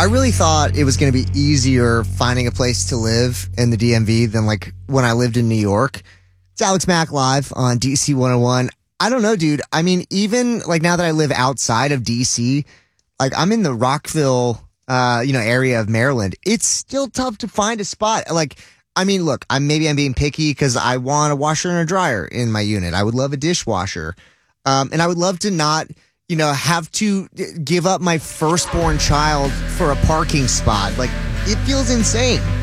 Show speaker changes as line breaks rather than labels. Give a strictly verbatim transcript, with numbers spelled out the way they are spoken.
I really thought it was going to be easier finding a place to live in the D M V than like when I lived in New York. It's Alex Mack live on D C one oh one. I don't know, dude. I mean, even like now that I live outside of D C, like I'm in the Rockville, uh, you know, area of Maryland. It's still tough to find a spot. Like, I mean, look, I'm maybe I'm being picky because I want a washer and a dryer in my unit. I would love a dishwasher, um, and I would love to not, you know, have to give up my firstborn child for a parking spot. Like, it feels insane.